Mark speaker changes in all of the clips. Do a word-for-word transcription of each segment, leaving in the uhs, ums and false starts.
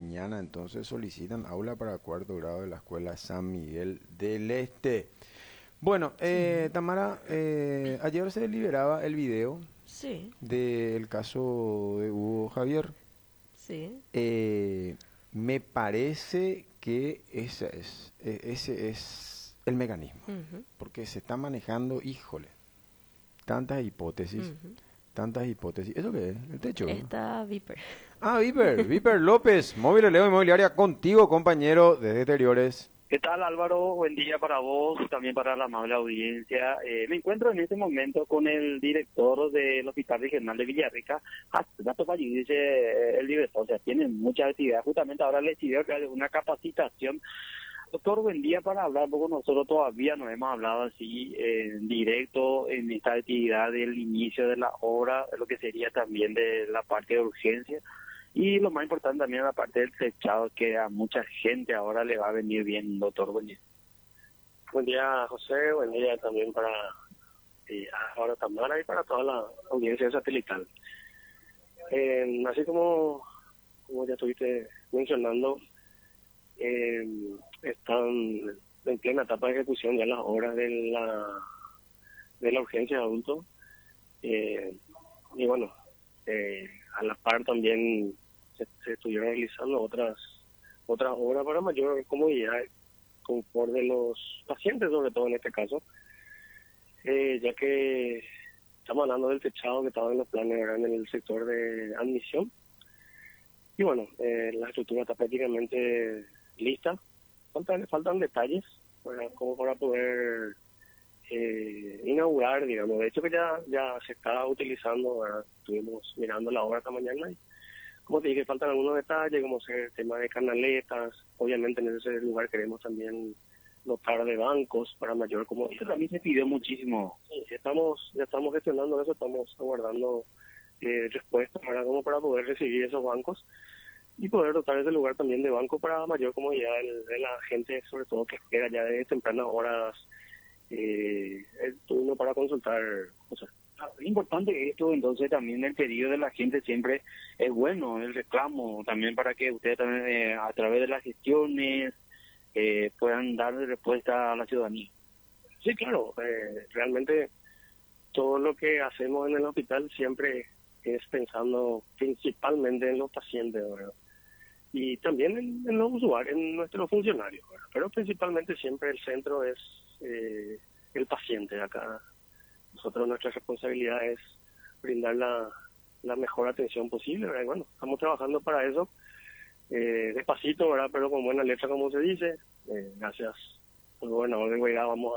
Speaker 1: mañana, entonces solicitan aula para cuarto grado de la escuela San Miguel del Este. Bueno, eh, Tamara, eh, ayer se liberaba el video
Speaker 2: Sí,
Speaker 1: del caso de Hugo Javier.
Speaker 2: sí.
Speaker 1: Eh, me parece que ese es, e- ese es el mecanismo,
Speaker 2: Ujú,
Speaker 1: porque se está manejando, híjole, tantas hipótesis,
Speaker 2: ujú.
Speaker 1: tantas hipótesis. ¿Eso qué es? El techo.
Speaker 2: Está Viper.
Speaker 1: Ah, Viper, Viper López, Móvil Leo Inmobiliaria, contigo, compañero de Exteriores.
Speaker 3: ¿Qué tal, Álvaro? Buen día para vos, también para la amable audiencia. Eh, me encuentro en este momento con el director del Hospital Regional de Villarrica, Gato Pallí, dice eh, el director, o sea, tiene muchas actividades. Justamente ahora le pidió que haya una capacitación. Doctor, buen día para hablar, porque nosotros todavía no hemos hablado así eh, en directo en esta actividad del inicio de la obra, lo que sería también de la parte de urgencia. Y lo más importante también la parte del techado, que a mucha gente ahora le va a venir bien, doctor. Buen día.
Speaker 4: Buen día, José. Buen día también para eh, ahora Tamara y para toda la audiencia satelital. Eh, así como, como ya estuviste mencionando, eh, están en plena etapa de ejecución ya las obras de la de la urgencia de adultos. Eh, y bueno, eh, a la par también se, se estuvieron realizando otras otras obras para mayor comodidad, confort de los pacientes, sobre todo en este caso, eh, ya que estamos hablando del techado que estaba en los planes, ¿verdad?, en el sector de admisión. Y bueno, eh, la estructura está prácticamente lista. Faltan, faltan detalles, ¿verdad?, como para poder eh, inaugurar, digamos. De hecho que ya ya se está utilizando, ¿verdad? Estuvimos mirando la obra esta mañana y, como te dije, faltan algunos detalles, como ser el tema de canaletas. Obviamente en ese lugar queremos también dotar de bancos para mayor comodidad.
Speaker 3: Eso también se pidió muchísimo.
Speaker 4: Sí, estamos, ya estamos gestionando eso, estamos aguardando eh, respuestas para, como para poder recibir esos bancos y poder dotar ese lugar también de banco para mayor comodidad de, de la gente, sobre todo que espera ya de tempranas horas eh, el turno para consultar cosas.
Speaker 3: Es importante esto, entonces también el pedido de la gente siempre es bueno, el reclamo también para que ustedes también eh, a través de las gestiones eh, puedan dar respuesta a la ciudadanía.
Speaker 4: Sí, claro, eh, realmente todo lo que hacemos en el hospital siempre es pensando principalmente en los pacientes, ¿verdad?, y también en, en los usuarios, en nuestros funcionarios, ¿verdad?, pero principalmente siempre el centro es eh, el paciente. Acá nosotros, nuestra responsabilidad es brindar la, la mejor atención posible, ¿verdad? Y bueno, estamos trabajando para eso, eh, despacito, ¿verdad?, pero con buena letra, como se dice. Eh, gracias al gobernador de Guairá vamos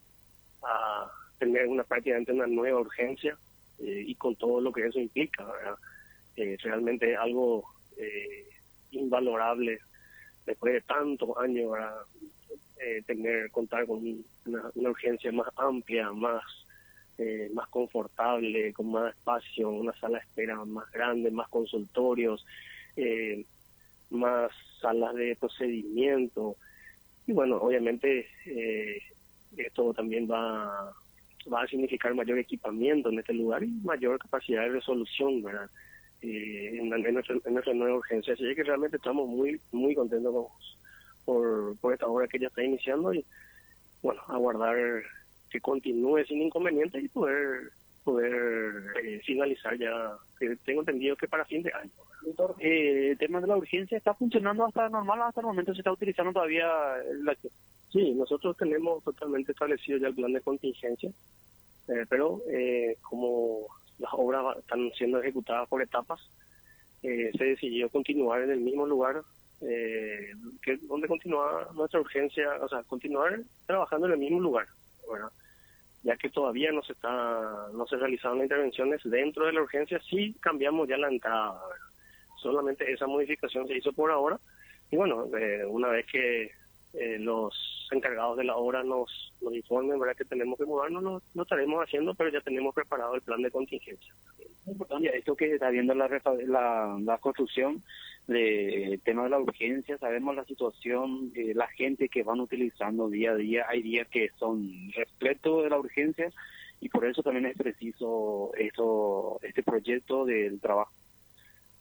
Speaker 4: a, a tener una prácticamente una nueva urgencia, eh, y con todo lo que eso implica, ¿verdad? Eh, realmente algo eh, invalorable después de tantos años, ¿verdad? Eh, tener, contar con una, una urgencia más amplia, más eh, más confortable, con más espacio, una sala de espera más grande, más consultorios, eh, más salas de procedimiento. Y bueno, obviamente eh, esto también va, va a significar mayor equipamiento en este lugar y mayor capacidad de resolución, ¿verdad?, Eh, en, en, nuestra, en nuestra nueva urgencia. Así que realmente estamos muy muy contentos con, por, por esta obra que ya está iniciando y bueno, aguardar que continúe sin inconveniente y poder poder eh, finalizar ya, que tengo entendido que para fin de año.
Speaker 3: Doctor, eh, el tema de la urgencia está funcionando hasta normal, hasta el momento se está utilizando todavía la...
Speaker 4: Sí, nosotros tenemos totalmente establecido ya el plan de contingencia, eh, pero eh, como las obras están siendo ejecutadas por etapas, eh, se decidió continuar en el mismo lugar, eh, que donde continuaba nuestra urgencia, o sea, continuar trabajando en el mismo lugar, ¿verdad?, ya que todavía no se está no se realizaron intervenciones dentro de la urgencia. Sí cambiamos ya la entrada, ¿verdad?, solamente esa modificación se hizo por ahora. Y bueno, eh, una vez que eh, los encargados de la obra nos, nos informen, ¿verdad?, que tenemos que mudarnos, lo, lo estaremos haciendo, pero ya tenemos preparado el plan de contingencia.
Speaker 3: Es importante esto que está viendo la, refa- la, la construcción del tema de la urgencia, sabemos la situación, eh, la gente que van utilizando día a día, hay días que son repletos de la urgencia y por eso también es preciso esto, este proyecto del trabajo.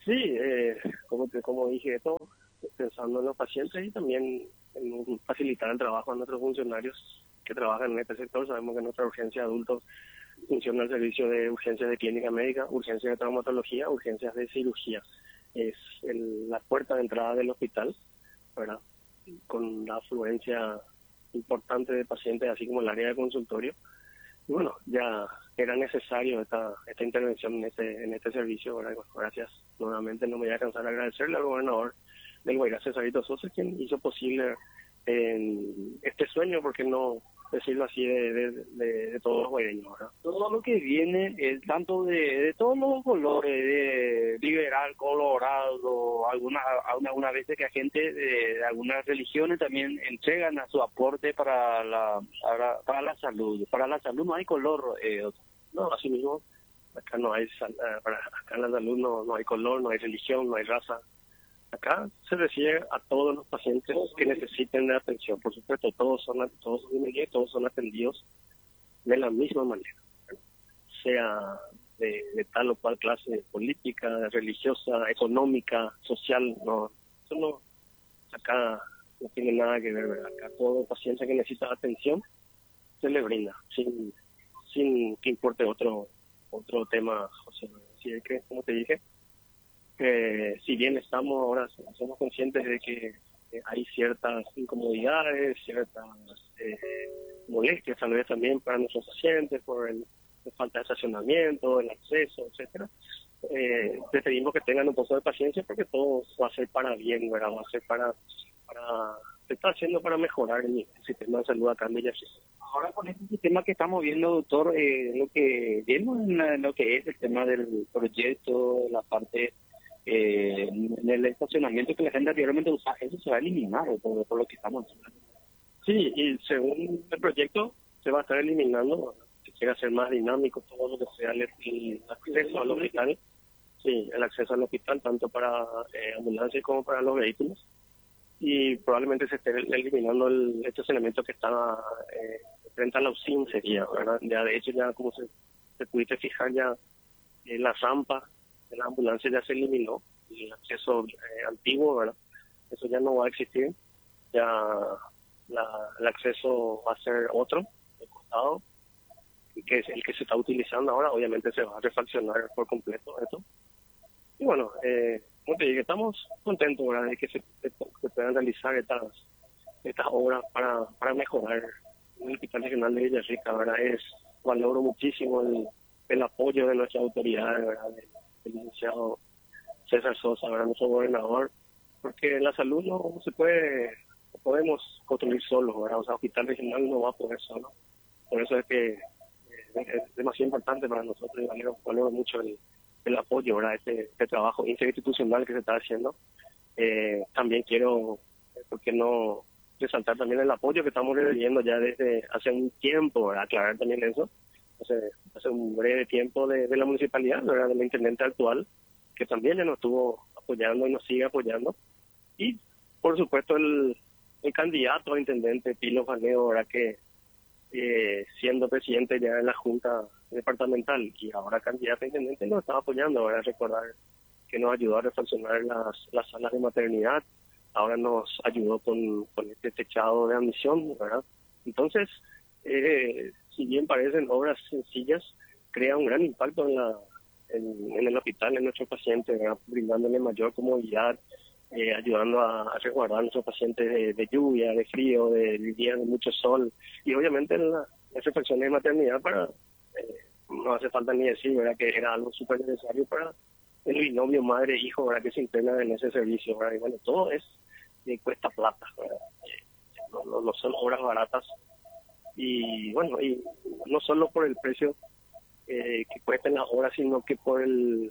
Speaker 4: Sí, eh, como, te, como dije, esto pensando en los pacientes y también en facilitar el trabajo a nuestros funcionarios que trabajan en este sector. Sabemos que nuestra urgencia de adultos funciona el servicio de urgencias de clínica médica, urgencias de traumatología, urgencias de cirugía. Es el, la puerta de entrada del hospital, ¿verdad? Con la afluencia importante de pacientes, así como el área de consultorio. Y bueno, ya era necesario esta esta intervención en este en este servicio. ¿Verdad? Gracias nuevamente, no me voy a cansar de agradecerle al gobernador del Guairá, Cesarito Sosa, quien hizo posible eh, este sueño, porque no decirlo así, de, de, de, de todos los guaireños, ¿verdad?
Speaker 3: Todo lo que viene, es tanto de, de todos los colores, de liberal, colorado, algunas algunas veces que a gente de, de algunas religiones también entregan a su aporte para la para, para la salud. Para la salud no hay color, eh,
Speaker 4: no, así mismo, acá no hay para acá en la salud no, no hay color, no hay religión, no hay raza. Acá se recibe a todos los pacientes que necesiten de atención. Por supuesto, todos son todos son bienvenidos, todos son atendidos de la misma manera, sea de, de tal o cual clase política, religiosa, económica, social. No, eso no, acá no tiene nada que ver, ¿verdad? Acá todo paciente que necesita atención se le brinda, sin sin que importe otro otro tema, José. Así es que, como te dije, Eh, si bien estamos ahora somos conscientes de que eh, hay ciertas incomodidades, ciertas eh, molestias tal vez también para nuestros pacientes por el, la falta de estacionamiento, el acceso, etcétera, eh, les pedimos que tengan un poco de paciencia, porque todo va a ser para bien, ¿verdad? Va a ser para, para se está haciendo para mejorar el, el sistema de salud acá en Villarrica.
Speaker 3: Ahora con este sistema que estamos viendo, doctor, eh, lo que vemos en, la, en lo que es el tema del proyecto, la parte Eh, en el estacionamiento que la gente anteriormente usaba, eso se va a eliminar por, por lo que estamos haciendo.
Speaker 4: Sí, y según el proyecto se va a estar eliminando, se quiere hacer más dinámico todo lo que sea el, el acceso al hospital, sí, el acceso al hospital tanto para eh, ambulancias como para los vehículos, y probablemente se esté eliminando el estacionamiento que estaba eh, frente a la U C I M, sería, ¿verdad? Ya de hecho, ya como se, se pudiste fijar, ya eh, la rampa de la ambulancia ya se eliminó, el acceso eh, antiguo, ¿verdad? Eso ya no va a existir, ya la, el acceso va a ser otro, el costado, que es el que se está utilizando ahora. Obviamente se va a refaccionar por completo esto. Y bueno, eh, como te digo, estamos contentos, ¿verdad?, de que se, se, se puedan realizar estas estas obras para, para mejorar el Hospital Regional de Villarrica, ¿verdad? Es, valoro muchísimo el, el apoyo de nuestras autoridades, ¿verdad?, el licenciado César Sosa, ¿verdad?, nuestro gobernador, porque la salud no se puede, no podemos construir solos, ¿verdad? O sea, Hospital Regional no va a poder solo. Por eso es que eh, es demasiado importante para nosotros, y valoro, valoro mucho el, el apoyo, ¿verdad?, este, este trabajo interinstitucional que se está haciendo. Eh, también quiero, ¿por qué no resaltar también el apoyo que estamos recibiendo ya desde hace un tiempo, ¿verdad?, aclarar también eso. Hace, hace un breve tiempo de, de la municipalidad, ¿verdad?, del intendente actual, que también ya nos estuvo apoyando y nos sigue apoyando. Y, por supuesto, el, el candidato a intendente, Pilo Faneo, ¿verdad?, que eh, siendo presidente ya de la Junta Departamental y ahora candidato a intendente, nos estaba apoyando, ¿verdad? Recordar que nos ayudó a refaccionar las, las salas de maternidad, ahora nos ayudó con, con este techado de admisión, ¿verdad? Entonces, eh, si bien parecen obras sencillas, crea un gran impacto en, la, en, en el hospital, en nuestros pacientes, ¿verdad?, brindándole mayor comodidad, eh, ayudando a, a resguardar a nuestros pacientes de, de lluvia, de frío, de días de mucho sol, y obviamente en la, las refacciones de maternidad para, eh, no hace falta ni decir, ¿verdad?, que era algo súper necesario para el binomio madre-hijo, ¿verdad?, que se integra en ese servicio, ¿verdad? Y bueno, todo es, eh, cuesta plata, ¿verdad? Eh, no, no, no son obras baratas. Y bueno, y no solo por el precio eh, que cuestan las obras, sino que por el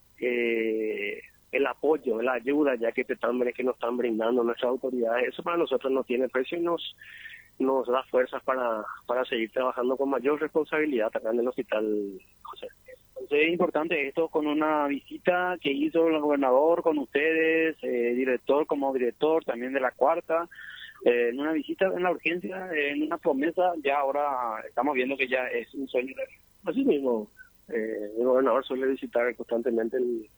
Speaker 4: eh, el apoyo, la ayuda ya que te están que nos están brindando nuestras autoridades. Eso para nosotros no tiene precio y nos nos da fuerzas para para seguir trabajando con mayor responsabilidad acá en el hospital, José.
Speaker 3: Entonces es importante esto, con una visita que hizo el gobernador con ustedes, eh, director como director también de la cuarta, eh, en una visita en la urgencia, en una promesa, ya ahora estamos viendo que ya es un sueño.
Speaker 4: Así mismo, eh, el gobernador suele visitar constantemente el,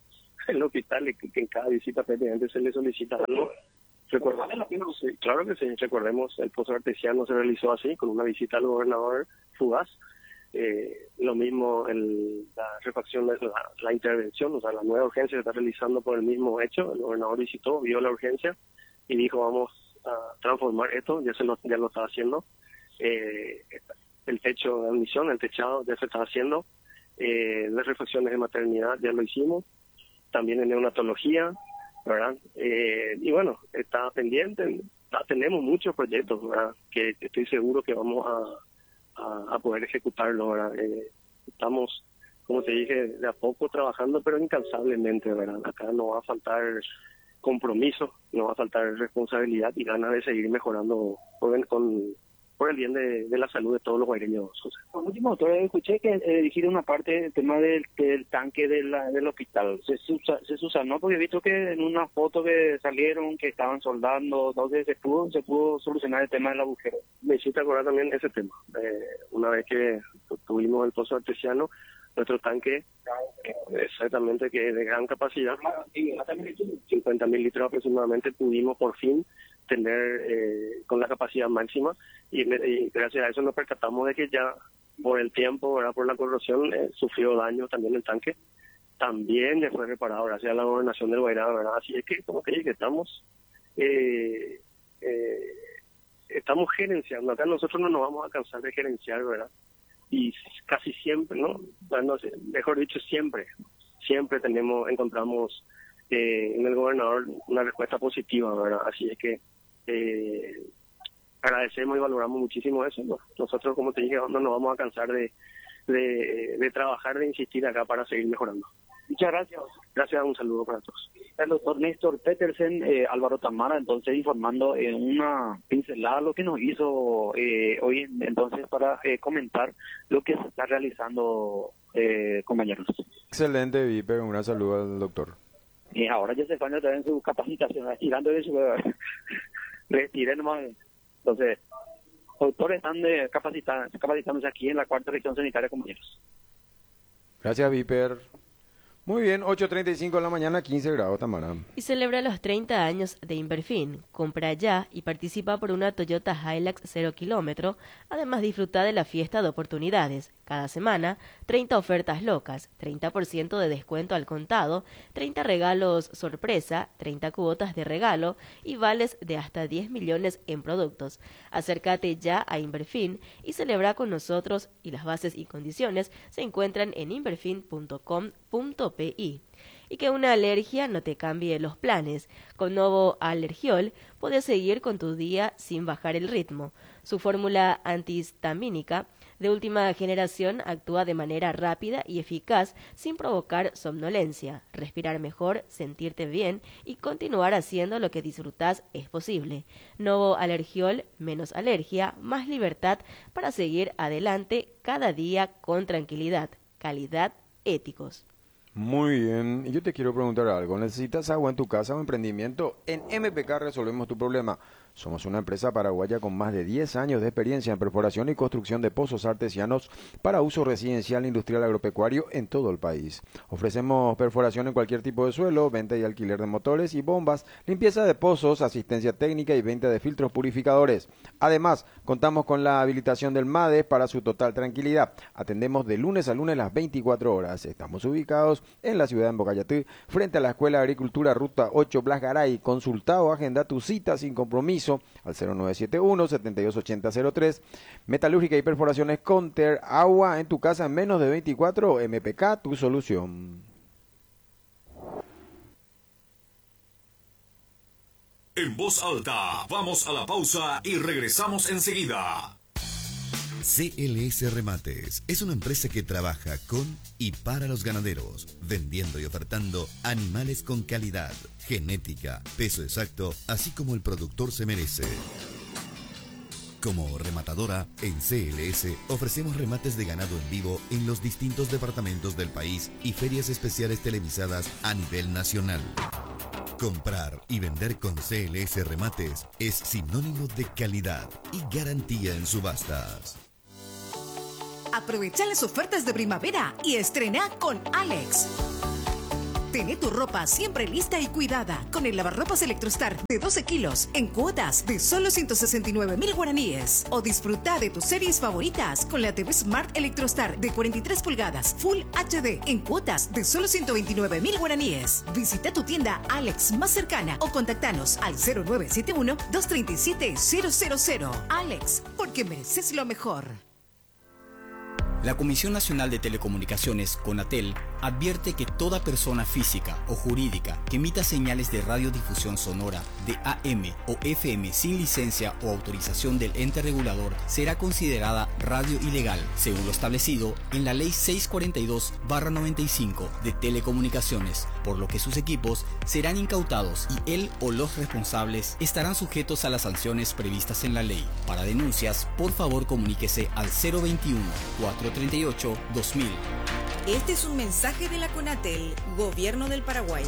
Speaker 4: el hospital y que, que en cada visita prácticamente se le solicita algo. Recordemos, sí, claro que sí, recordemos, el pozo artesiano se realizó así, con una visita al gobernador fugaz. Eh, lo mismo el, la refacción, la, la intervención, o sea, la nueva urgencia se está realizando por el mismo hecho. El gobernador visitó, vio la urgencia y dijo, vamos a transformar esto, ya se lo, ya lo está haciendo. Eh, el techo de admisión, el techado ya se está haciendo. Eh, las refacciones de maternidad ya lo hicimos. También en neonatología, ¿verdad? Eh, y bueno, está pendiente. Ya tenemos muchos proyectos, ¿verdad? Que estoy seguro que vamos a, a, a poder ejecutarlo, ¿verdad? Eh, estamos, como te dije, de a poco trabajando, pero incansablemente, ¿verdad? Acá no va a faltar compromiso, no va a faltar responsabilidad y ganas de seguir mejorando con, con por el bien de, de la salud de todos los guaireños. José.
Speaker 3: Por último, doctor, escuché que eh, dijeron una parte del tema del, del tanque de la, del hospital. ¿Se, susa, ¿Se susanó? Porque he visto que en una foto que salieron que estaban soldando, entonces se pudo, se pudo solucionar el tema del agujero.
Speaker 4: Me hiciste acordar también ese tema. Eh, una vez que tuvimos el pozo artesiano, nuestro tanque, exactamente, que es de gran capacidad, cincuenta mil litros aproximadamente, pudimos por fin tener eh, con la capacidad máxima y, y gracias a eso nos percatamos de que ya por el tiempo, ¿verdad? Por la corrosión, eh, sufrió daño también el tanque. También ya fue reparado gracias a la gobernación del Guairá, ¿verdad? Así es que, como que dije, estamos eh, eh, estamos gerenciando. Acá nosotros no nos vamos a cansar de gerenciar, ¿verdad? Y casi siempre, ¿no? Bueno, mejor dicho, siempre, siempre tenemos, encontramos eh, en el gobernador una respuesta positiva, ¿verdad? Así es que eh, agradecemos y valoramos muchísimo eso, ¿no? Nosotros, como te dije, no nos vamos a cansar de, de, de trabajar, de insistir acá para seguir mejorando.
Speaker 3: Muchas gracias.
Speaker 4: Gracias, un saludo para todos.
Speaker 3: El doctor Néstor Petersen, eh, Álvaro Tamara, entonces informando en una pincelada lo que nos hizo eh, hoy, entonces para eh, comentar lo que se está realizando, eh, compañeros.
Speaker 1: Excelente, Viper, un gran saludo al doctor.
Speaker 3: Y ahora ya se están otra vez en su capacitación, estirando de su... Retiré nomás. Entonces, doctores están de capacita, capacitándose aquí en la cuarta región sanitaria, compañeros.
Speaker 1: Gracias, Viper. Muy bien, ocho treinta y cinco de la mañana, quince grados, Tamara.
Speaker 2: Y celebra los treinta años de Inverfin. Compra ya y participa por una Toyota Hilux cero kilómetro. Además, disfruta de la fiesta de oportunidades. Cada semana, treinta ofertas locas, treinta por ciento de descuento al contado, treinta regalos sorpresa, treinta cuotas de regalo y vales de hasta diez millones en productos. Acércate ya a Inverfin y celebra con nosotros, y las bases y condiciones se encuentran en inverfin punto com punto pi. Y que una alergia no te cambie los planes. Con Novo Alergiol puedes seguir con tu día sin bajar el ritmo. Su fórmula antihistamínica de última generación actúa de manera rápida y eficaz sin provocar somnolencia. Respirar mejor, sentirte bien y continuar haciendo lo que disfrutás es posible. Novo Alergiol, menos alergia, más libertad para seguir adelante cada día con tranquilidad. Calidad, éticos.
Speaker 1: Muy bien, y yo te quiero preguntar algo. ¿Necesitas agua en tu casa o emprendimiento? En M P K resolvemos tu problema. Somos una empresa paraguaya con más de diez años de experiencia en perforación y construcción de pozos artesianos para uso residencial, industrial, agropecuario en todo el país. Ofrecemos perforación en cualquier tipo de suelo, venta y alquiler de motores y bombas, limpieza de pozos, asistencia técnica y venta de filtros purificadores. Además, contamos con la habilitación del MADE para su total tranquilidad. Atendemos de lunes a lunes las veinticuatro horas. Estamos ubicados en la ciudad de Embocayatú, frente a la Escuela de Agricultura Ruta ocho Blas Garay. Consulta o agenda tu cita sin compromiso al cero nueve siete uno, siete dos ocho cero cero tres. Metalúrgica y perforaciones Conter, agua en tu casa en menos de veinticuatro, M P K, tu solución.
Speaker 5: En voz alta, vamos a la pausa y regresamos enseguida.
Speaker 6: C L S Remates es una empresa que trabaja con y para los ganaderos, vendiendo y ofertando animales con calidad, genética, peso exacto, así como el productor se merece. Como rematadora, en C L S ofrecemos remates de ganado en vivo en los distintos departamentos del país y ferias especiales televisadas a nivel nacional. Comprar y vender con C L S Remates es sinónimo de calidad y garantía en subastas.
Speaker 7: Aprovecha las ofertas de primavera y estrena con Alex. Tené tu ropa siempre lista y cuidada con el lavarropas Electrostar de doce kilos en cuotas de solo ciento sesenta y nueve mil guaraníes. O disfruta de tus series favoritas con la T V Smart Electrostar de cuarenta y tres pulgadas Full H D en cuotas de solo ciento veintinueve mil guaraníes. Visita tu tienda Alex más cercana o contactanos al cero nueve siete uno, dos tres siete, cero cero cero. Alex, porque mereces lo mejor.
Speaker 8: La Comisión Nacional de Telecomunicaciones, CONATEL, advierte que toda persona física o jurídica que emita señales de radiodifusión sonora de A M o F M sin licencia o autorización del ente regulador será considerada radio ilegal, según lo establecido en la Ley seiscientos cuarenta y dos barra noventa y cinco de Telecomunicaciones, por lo que sus equipos serán incautados y él o los responsables estarán sujetos a las sanciones previstas en la ley. Para denuncias, por favor comuníquese al cero veintiuno, cuatrocientos treinta y ocho, dos mil.
Speaker 9: Este es un mensaje de la CONATEL, Gobierno del Paraguay.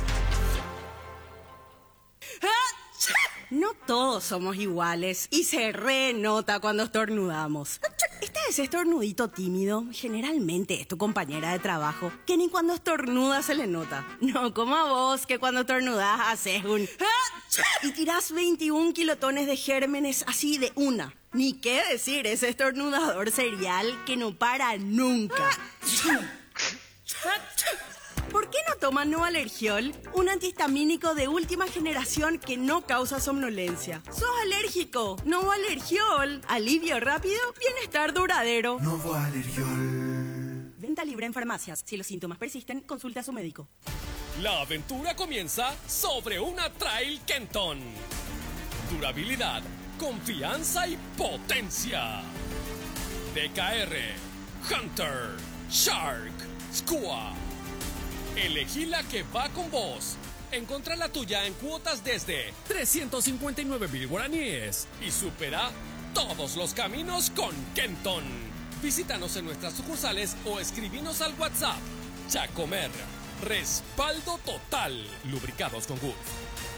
Speaker 10: No todos somos iguales y se renota cuando estornudamos. Este es estornudito tímido, generalmente es tu compañera de trabajo, que ni cuando estornuda se le nota. No como a vos, que cuando estornudás haces un... y tirás veintiún kilotones de gérmenes así de una. Ni qué decir, ese estornudador serial que no para nunca. ¿Por qué no toman Novalergiol? Un antihistamínico de última generación que no causa somnolencia. ¿Sos alérgico? Novalergiol. Alivio rápido, bienestar duradero.
Speaker 11: Novalergiol.
Speaker 10: Venta libre en farmacias. Si los síntomas persisten, consulte a su médico.
Speaker 12: La aventura comienza sobre una Trail Kenton. Durabilidad, confianza y potencia. D K R, Hunter, Shark, Skua. Elegí la que va con vos. Encontrá la tuya en cuotas desde trescientos cincuenta y nueve mil guaraníes y supera todos los caminos con Kenton. Visítanos en nuestras sucursales o escribinos al WhatsApp. Chacomer, respaldo total. Lubricados con Gulf.